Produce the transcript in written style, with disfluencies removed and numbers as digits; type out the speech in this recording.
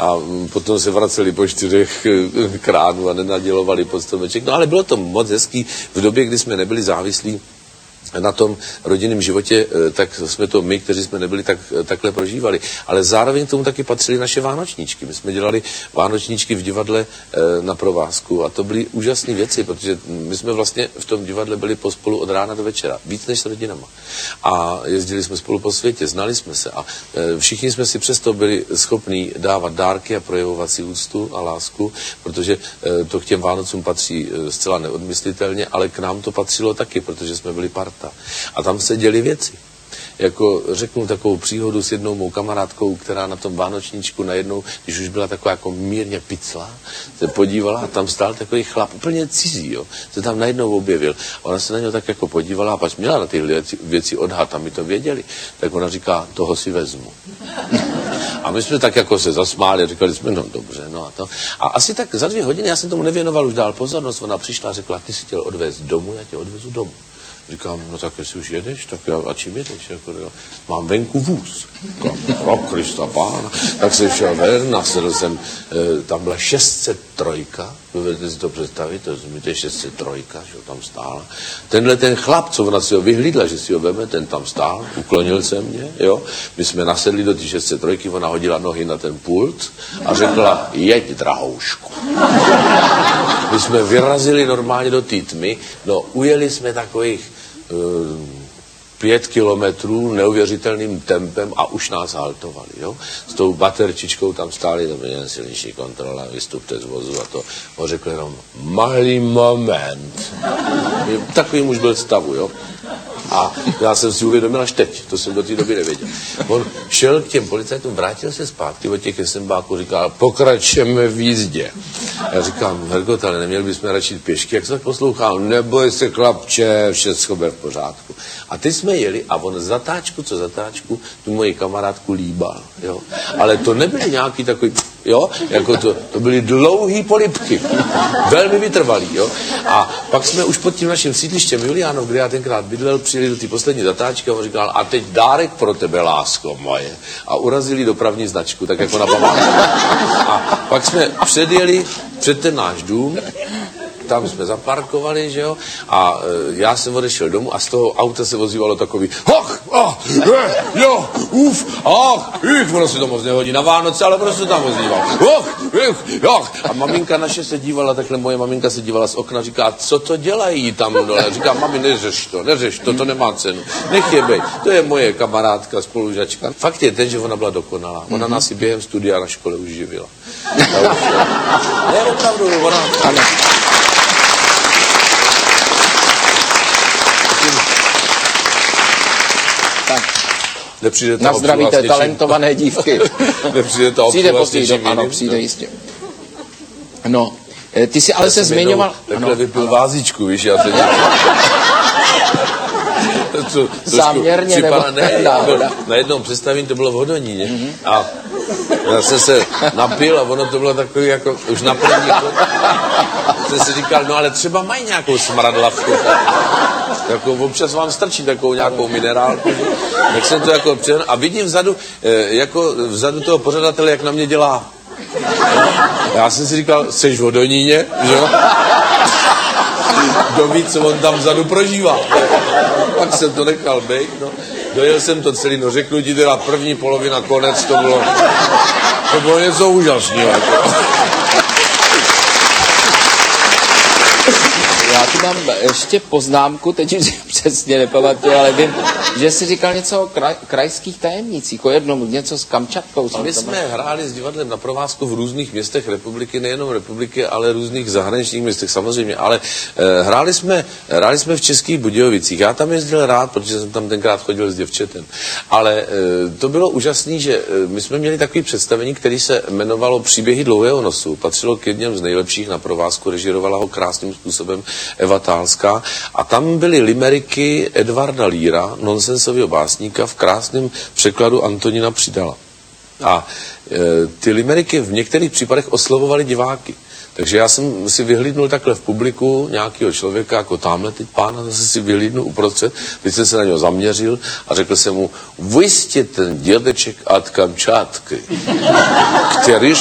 a potom se vraceli po 4 kránů a nenadělovali pod stromeček. No ale bylo to moc hezký v době, kdy jsme nebyli závislí na tom rodinném životě, tak jsme to my, kteří jsme nebyli takhle prožívali. Ale zároveň k tomu taky patřily naše vánočníčky. My jsme dělali vánočníčky v divadle na provázku a to byly úžasné věci, protože my jsme vlastně v tom divadle byli pospolu od rána do večera, víc než s rodinama. A jezdili jsme spolu po světě, znali jsme se a všichni jsme si přesto byli schopní dávat dárky a projevovat si úctu a lásku, protože to k těm Vánocům patří zcela neodmyslitelně, ale k nám to patřilo taky, protože jsme byli parta. A tam se děly věci. Jako řeknu takovou příhodu s jednou mou kamarádkou, která na tom vánočníčku najednou, když už byla taková jako mírně picla, se podívala a tam stál takový chlap, úplně cizí, jo, se tam najednou objevil. Ona se na něho tak jako podívala a pač měla na tyhle věci odhad a my to věděli. Tak ona říká, toho si vezmu. A my jsme tak jako se zasmáli a říkali jsme, no dobře, no a to. A asi tak za 2 hodiny, já jsem tomu nevěnoval už dál pozornost, ona přišla a řekla, ty si chtěl odvést domů, já tě odvezu domů. Říkám, no tak jestli už jedeš, tak a čím jedeš? Jako, mám venku vůz. Pro Krista pána. Tak jsem šel ven, nasedl jsem, tam byla 603, dovedete si to představit, to je 603, že tam stála. Tenhle ten chlap, co ona si ho vyhlídla, že si ho veme, ten tam stál, uklonil se mě, jo. My jsme nasedli do té 603, ona hodila nohy na ten pult a řekla, jeď, drahoušku. My jsme vyrazili normálně do té tmy, no ujeli jsme takových 5 kilometrů neuvěřitelným tempem a už nás haltovali, jo. S tou baterčičkou tam stáli, to byla silnější kontrola, vystupte z vozu a to. On řekl jenom, malý moment. Takový muž byl stavu, jo. A já jsem si uvědomil až teď, to jsem do té doby nevěděl. On šel k těm policajtům, vrátil se zpátky od těch esembáků, říkal, pokračujeme v jízdě. Já říkám, Hergot, ale neměli bychom radši pěšky, jak se tak poslouchal, neboj se chlapče, všecko bude v pořádku. A teď jsme jeli a on zatáčku co zatáčku tu moji kamarádku líbal, jo. Ale to nebyly nějaký takový, jo, jako to byly dlouhý polibky, velmi vytrvalý, jo. A pak jsme už pod tím naším sídlištěm Juliánov, kde já tenkrát bydlel, přijeli do té poslední zatáčky a on říkal, a teď dárek pro tebe, lásko moje. A urazili dopravní značku, tak jako na památku. A pak jsme předjeli před ten náš dům, tam jsme zaparkovali, že jo, a já jsem odešel domů a z toho auta se ozývalo takový ono se to moc nehodí na Vánoce, ale prostě tam ozýval. A maminka naše se dívala, takhle moje maminka se dívala z okna, říká, co to dělají tam dole? Říká, mami, neřeš to, to nemá cenu. Nech je bejt, to je moje kamarádka, spolužačka. Fakt je ten, že ona byla dokonalá. Ona nás i během studia na škole už živila. Ne, opravdu, ona... Ano. Na zdraví té talentované dívky. Přijde později, ano, přijde jistě. No, ty si ale se zmiňoval... Takhle vypil vázičku, víš, já se záměrně nebo... Na jednom představení to bylo v Hodoníně. A já jsem se napil a ono to bylo takový jako už na první jsem si říkal, no ale třeba mají nějakou smradlavku. Jako občas vám strčí takovou nějakou minerálku. Tak jsem to jako přijel a vidím vzadu toho pořadatele, jak na mě dělá. Já jsem si říkal, seš v Hodoníně, že jo? Kdo ví, co on tam vzadu prožívá. Pak jsem to nechal bejt, no. Dojel jsem to celý, no řeknu ti teda první polovina, konec, to bylo něco úžasného. Já tu mám ještě poznámku, teď už přesně nepamatuju, ale vím, že jsi říkal něco o krajských tajemnicích, o jednom, něco s Kamčatkou. My jsme hráli s divadlem na provázku v různých městech republiky, nejenom republiky, ale různých zahraničních městech samozřejmě, ale hráli jsme v Českých Budějovicích. Já tam jezdil rád, protože jsem tam tenkrát chodil s děvčetem. Ale to bylo úžasné, že my jsme měli takový představení, který se jmenovalo Příběhy dlouhého nosu. Patřilo k jedním z nejlepších na provázku, režírovala ho krásným způsobem Eva Tálská. A tam byly limeriky Edvarda Líra, nonsensového básníka, v krásném překladu Antonína Přidala. A ty limeriky v některých případech oslovovaly diváky. Takže já jsem si vyhlídnul takhle v publiku nějakého člověka, jako tamhle teď pána, zase si vyhlídnul uprostřed, teď jsem se na něho zaměřil a řekl jsem mu, vy jste ten dědeček od Kamčatky, který